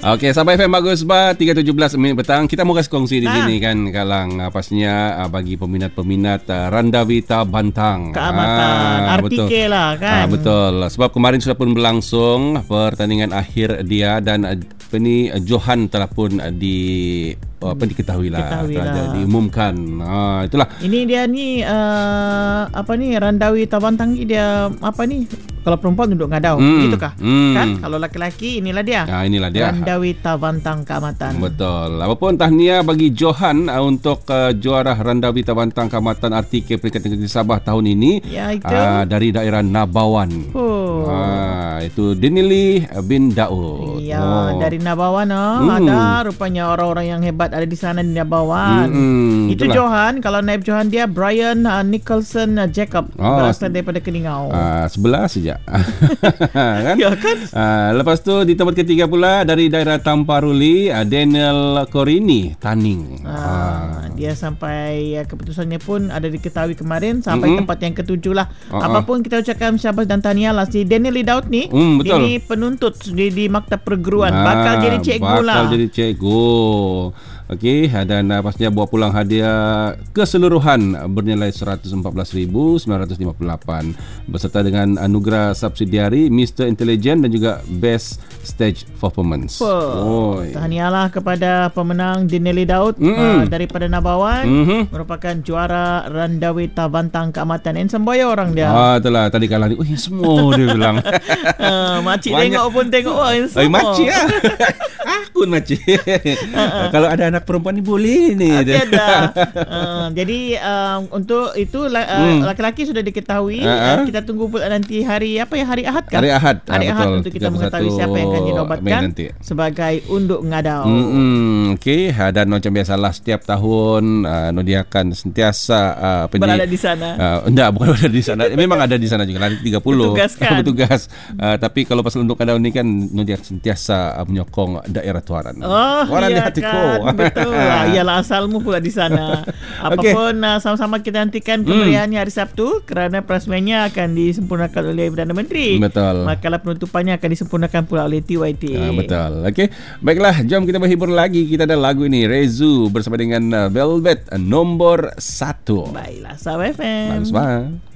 Okey, Sabah FM bagus bah 3.17 minit petang. Kita mau kasih kongsi di sini kan kalang pastinya bagi peminat-peminat Randawita Bantang. Keamatan, artikel lah kan. Betul. Sebab kemarin sudah pun berlangsung pertandingan akhir dia dan Johan telah pun diketahui lah, diumumkan. Itulah. Ini dia ni Randawita Bantang ni dia apa ni? Kalau perempuan duduk ngadau, gitu kah? Kan? Kalau laki-laki inilah dia. Inilah dia. Randawita Bantang Keamatan. Betul. Apapun tahniah bagi Johan untuk juara Randawita Bantang Keamatan RTK Peringkat Negeri Sabah tahun ini. Ya, itu. Dari daerah Nabawan. Itu Dinili bin Daud. Ya, dari Nabawan ada rupanya orang-orang yang hebat ada di sana di Nabawan. Itu itulah. Johan, kalau naib Johan dia Brian Nicholson Jacob, berasal daripada Keningau. Sebelah saja. Kan? Ya kan? Lepas tu di tempat ketiga pula dari daerah Tamparuli, Daniel Korini Taning. Dia sampai keputusannya pun ada diketahui kemarin sampai tempat yang ketujuh lah. Apapun kita ucapkan syabas dan tahniah lah si Daniel Daud ni. Ini penuntut di maktab perguruan, bakal jadi cikgu lah. Bakal jadi cikgu. Okey, dan pastinya bawa pulang hadiah keseluruhan bernilai 114,958 beserta dengan anugerah subsidiari Mr. Intelligent dan juga Best Stage Performance. Tahniahlah kepada pemenang Dineli Daud daripada Nabawan, merupakan juara Randawita Bantang Keamatan. Handsome boy orang dia. Itulah tadi kalah ni. Semua dia bilang. Makcik tengok pun tengok handsome. Makcik lah. Aku makcik. Kalau ada anak perempuan ni boleh ni. Ada. Jadi untuk itu laki-laki sudah diketahui. Kita tunggu pula nanti hari apa ya, hari Ahad kan? Hari Ahad. Hari Ahad untuk kita mengetahui siapa yang akan dinobatkan sebagai unduk ngadau. Okey, dan macam biasalah setiap tahun Nodia akan sentiasa berada di sana. Bukan berada di sana. Memang ada di sana juga. Lari 30 bertugas. Tapi kalau pasal unduk ngadau ni kan Nodia sentiasa menyokong daerah Tuaran. Tuaran di hatiku. Betul. Ialah asalmu pula di sana. Apapun sama-sama kita nantikan kemeriahannya hari Sabtu kerana perasmiannya akan disempurnakan oleh Perdana Menteri. Betul. Makalah penutupannya akan disempurnakan pula oleh TYT. Betul. Okey. Baiklah, jom kita berhibur lagi. Kita ada lagu ini Rezu bersama dengan Velvet nombor 1. Baiklah, Sabah FM. Bagus banget.